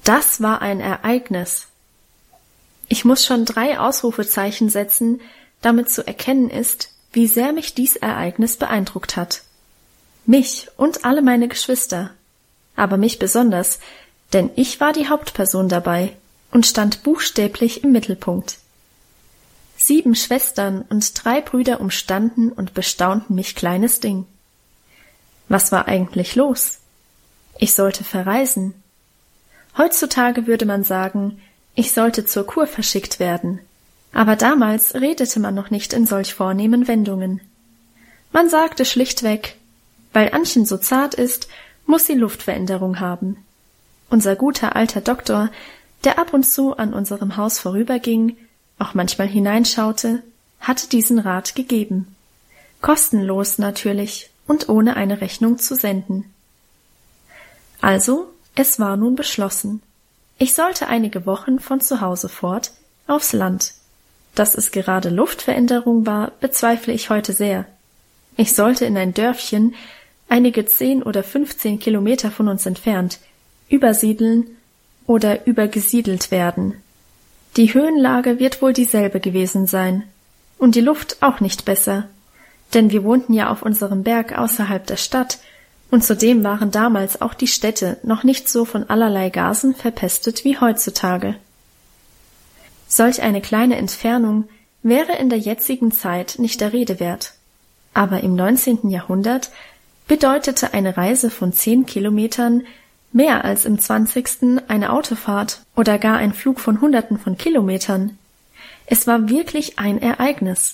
Das war ein Ereignis. Ich muss schon 3 Ausrufezeichen setzen, damit zu erkennen ist, wie sehr mich dies Ereignis beeindruckt hat. Mich und alle meine Geschwister, aber mich besonders, denn ich war die Hauptperson dabei und stand buchstäblich im Mittelpunkt. 7 Schwestern und 3 Brüder umstanden und bestaunten mich kleines Ding. Was war eigentlich los? Ich sollte verreisen. Heutzutage würde man sagen, ich sollte zur Kur verschickt werden, aber damals redete man noch nicht in solch vornehmen Wendungen. Man sagte schlichtweg, weil Annchen so zart ist, muss sie Luftveränderung haben. Unser guter alter Doktor, der ab und zu an unserem Haus vorüberging, auch manchmal hineinschaute, hatte diesen Rat gegeben. Kostenlos natürlich und ohne eine Rechnung zu senden. Also, es war nun beschlossen. Ich sollte einige Wochen von zu Hause fort aufs Land. Dass es gerade Luftveränderung war, bezweifle ich heute sehr. Ich sollte in ein Dörfchen, einige 10 oder 15 Kilometer von uns entfernt, übersiedeln oder übergesiedelt werden. Die Höhenlage wird wohl dieselbe gewesen sein und die Luft auch nicht besser, denn wir wohnten ja auf unserem Berg außerhalb der Stadt und zudem waren damals auch die Städte noch nicht so von allerlei Gasen verpestet wie heutzutage. Solch eine kleine Entfernung wäre in der jetzigen Zeit nicht der Rede wert, aber im 19. Jahrhundert bedeutete eine Reise von 10 Kilometern mehr als im 20. eine Autofahrt oder gar ein Flug von Hunderten von Kilometern. Es war wirklich ein Ereignis.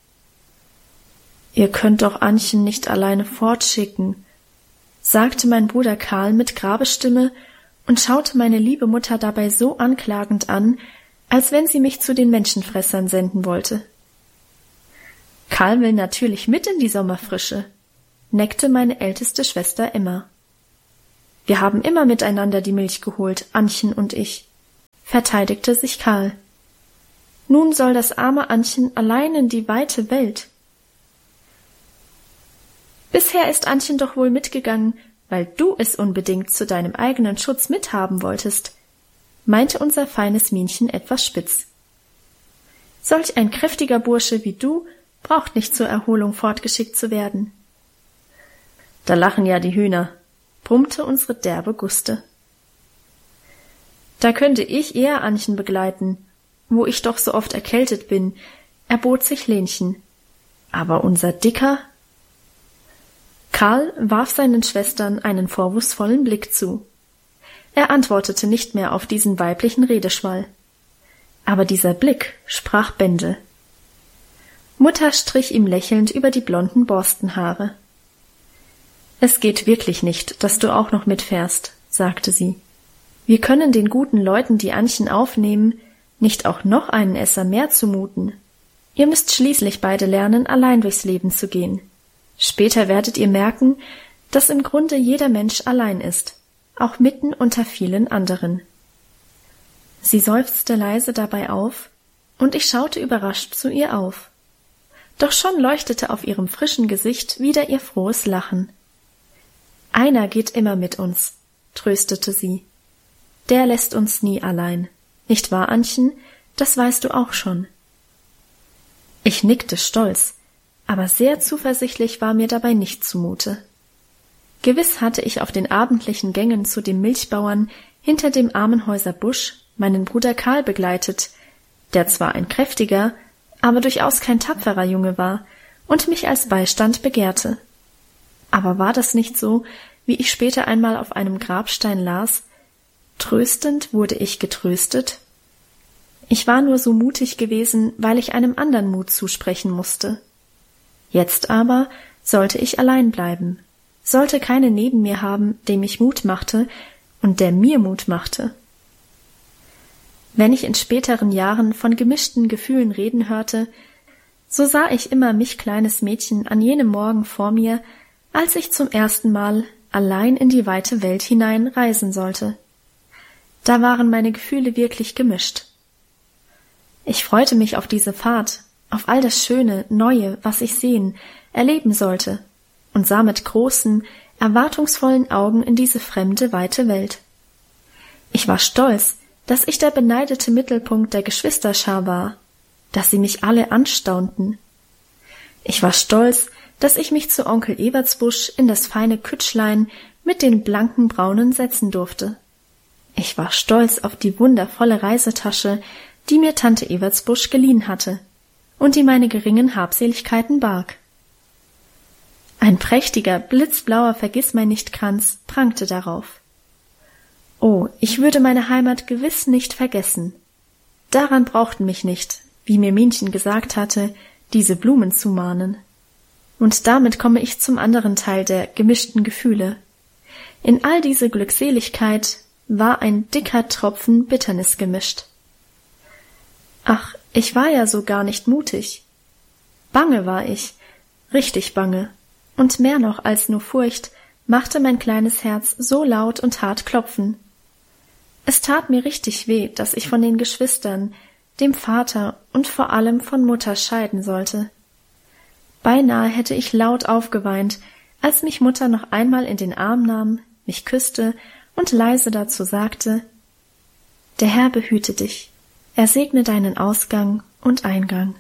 »Ihr könnt doch Annchen nicht alleine fortschicken«, sagte mein Bruder Karl mit Grabesstimme und schaute meine liebe Mutter dabei so anklagend an, als wenn sie mich zu den Menschenfressern senden wollte. »Karl will natürlich mit in die Sommerfrische«, neckte meine älteste Schwester Emma. »Wir haben immer miteinander die Milch geholt, Annchen und ich«, verteidigte sich Karl. »Nun soll das arme Annchen allein in die weite Welt.« »Bisher ist Annchen doch wohl mitgegangen, weil du es unbedingt zu deinem eigenen Schutz mithaben wolltest«, meinte unser feines Minchen etwas spitz. »Solch ein kräftiger Bursche wie du braucht nicht zur Erholung fortgeschickt zu werden.« »Da lachen ja die Hühner«, brummte unsere derbe Guste. »Da könnte ich eher Annchen begleiten, wo ich doch so oft erkältet bin«, erbot sich Lenchen. »Aber unser Dicker?« Karl warf seinen Schwestern einen vorwurfsvollen Blick zu. Er antwortete nicht mehr auf diesen weiblichen Redeschwall. Aber dieser Blick sprach Bände. Mutter strich ihm lächelnd über die blonden Borstenhaare. »Es geht wirklich nicht, dass du auch noch mitfährst«, sagte sie. »Wir können den guten Leuten, die Annchen aufnehmen, nicht auch noch einen Esser mehr zumuten. Ihr müsst schließlich beide lernen, allein durchs Leben zu gehen. Später werdet ihr merken, dass im Grunde jeder Mensch allein ist, auch mitten unter vielen anderen.« Sie seufzte leise dabei auf, und ich schaute überrascht zu ihr auf. Doch schon leuchtete auf ihrem frischen Gesicht wieder ihr frohes Lachen. »Einer geht immer mit uns«, tröstete sie. »Der lässt uns nie allein. Nicht wahr, Annchen? Das weißt du auch schon.« Ich nickte stolz, aber sehr zuversichtlich war mir dabei nicht zumute. Gewiss hatte ich auf den abendlichen Gängen zu dem Milchbauern hinter dem Armenhäuser Busch meinen Bruder Karl begleitet, der zwar ein kräftiger, aber durchaus kein tapferer Junge war und mich als Beistand begehrte. Aber war das nicht so, wie ich später einmal auf einem Grabstein las? Tröstend wurde ich getröstet. Ich war nur so mutig gewesen, weil ich einem anderen Mut zusprechen musste. Jetzt aber sollte ich allein bleiben, sollte keine neben mir haben, dem ich Mut machte und der mir Mut machte. Wenn ich in späteren Jahren von gemischten Gefühlen reden hörte, so sah ich immer mich kleines Mädchen an jenem Morgen vor mir, als ich zum ersten Mal allein in die weite Welt hinein reisen sollte. Da waren meine Gefühle wirklich gemischt. Ich freute mich auf diese Fahrt, auf all das Schöne, Neue, was ich sehen, erleben sollte, und sah mit großen, erwartungsvollen Augen in diese fremde, weite Welt. Ich war stolz, dass ich der beneidete Mittelpunkt der Geschwisterschar war, dass sie mich alle anstaunten. Ich war stolz, dass ich mich zu Onkel Ewertsbusch in das feine Kütschlein mit den blanken Braunen setzen durfte. Ich war stolz auf die wundervolle Reisetasche, die mir Tante Ewertsbusch geliehen hatte und die meine geringen Habseligkeiten barg. Ein prächtiger, blitzblauer Vergissmeinnichtkranz prangte darauf. Oh, ich würde meine Heimat gewiss nicht vergessen. Daran brauchten mich nicht, wie mir Minchen gesagt hatte, diese Blumen zu mahnen. Und damit komme ich zum anderen Teil der gemischten Gefühle. In all diese Glückseligkeit war ein dicker Tropfen Bitternis gemischt. Ach, ich war ja so gar nicht mutig. Bange war ich, richtig bange, und mehr noch als nur Furcht machte mein kleines Herz so laut und hart klopfen. Es tat mir richtig weh, dass ich von den Geschwistern, dem Vater und vor allem von Mutter scheiden sollte. Beinahe hätte ich laut aufgeweint, als mich Mutter noch einmal in den Arm nahm, mich küsste und leise dazu sagte: Der Herr behüte dich, er segne deinen Ausgang und Eingang.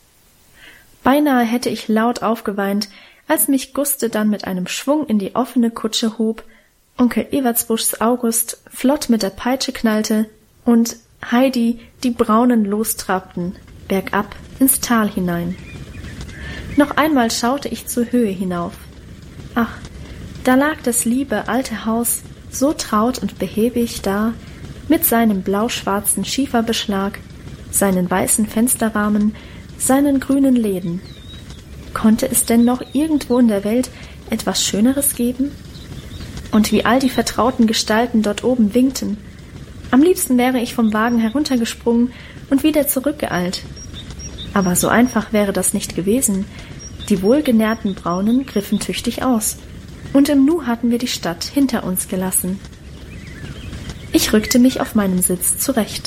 Beinahe hätte ich laut aufgeweint, als mich Guste dann mit einem Schwung in die offene Kutsche hob, Onkel Ewertsbuschs August flott mit der Peitsche knallte und Heidi die Braunen lostrabten, bergab ins Tal hinein. Noch einmal schaute ich zur Höhe hinauf. Ach, da lag das liebe alte Haus so traut und behäbig da, mit seinem blau-schwarzen Schieferbeschlag, seinen weißen Fensterrahmen, seinen grünen Läden. Konnte es denn noch irgendwo in der Welt etwas Schöneres geben? Und wie all die vertrauten Gestalten dort oben winkten. Am liebsten wäre ich vom Wagen heruntergesprungen und wieder zurückgeeilt. Aber so einfach wäre das nicht gewesen. Die wohlgenährten Braunen griffen tüchtig aus, und im Nu hatten wir die Stadt hinter uns gelassen. Ich rückte mich auf meinem Sitz zurecht.